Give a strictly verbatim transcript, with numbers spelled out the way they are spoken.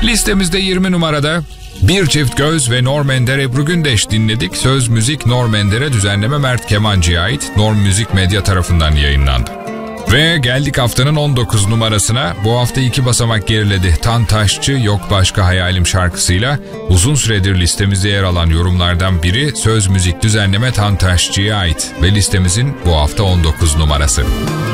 Listemizde yirmi numarada Bir Çift Göz ve Norm Ender Ebru Gündeş dinledik. Söz müzik Norm Ender'e, düzenleme Mert Kemancı'ya ait. Norm Müzik Medya tarafından yayınlandı. Ve geldik haftanın on dokuz numarasına. Bu hafta iki basamak geriledi. Tan Taşçı Yok Başka Hayalim şarkısıyla uzun süredir listemizde yer alan yorumlardan biri. Söz müzik düzenleme Tan Taşçı'ya ait ve listemizin bu hafta on dokuz numarası.